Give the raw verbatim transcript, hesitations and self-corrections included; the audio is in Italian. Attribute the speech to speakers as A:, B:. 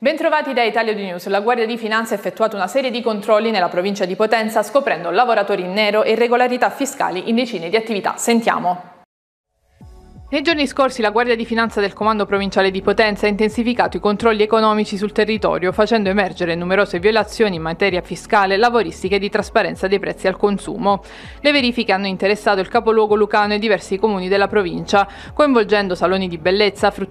A: Bentrovati da Italia due News. La Guardia di Finanza ha effettuato una serie di controlli nella provincia di Potenza, scoprendo lavoratori in nero e irregolarità fiscali in decine di attività. Sentiamo. Nei giorni scorsi la Guardia di Finanza del Comando Provinciale di Potenza ha intensificato i controlli economici sul territorio, facendo emergere numerose violazioni in materia fiscale, lavoristica e di trasparenza dei prezzi al consumo. Le verifiche hanno interessato il capoluogo lucano e diversi comuni della provincia, coinvolgendo saloni di bellezza, fruttivendoli